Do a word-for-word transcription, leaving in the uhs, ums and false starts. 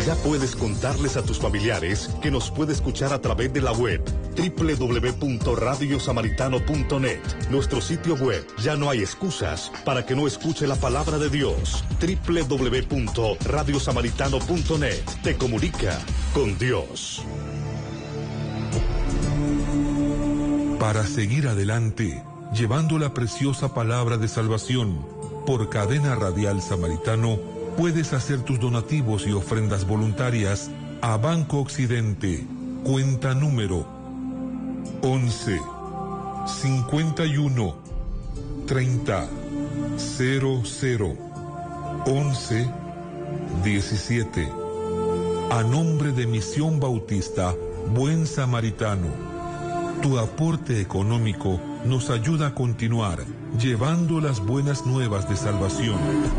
Ya puedes contarles a tus familiares que nos puede escuchar a través de la web doble u doble u doble u punto radio samaritano punto net. Nuestro sitio web, ya no hay excusas para que no escuche la palabra de Dios. doble u doble u doble u punto radio samaritano punto net. Te comunica con Dios. Para seguir adelante, llevando la preciosa palabra de salvación, por Cadena Radial Samaritano, puedes hacer tus donativos y ofrendas voluntarias a Banco Occidente, cuenta número once, cincuenta y uno, treinta, cero cero, once, diecisiete. A nombre de Misión Bautista Buen Samaritano. Tu aporte económico nos ayuda a continuar llevando las buenas nuevas de salvación.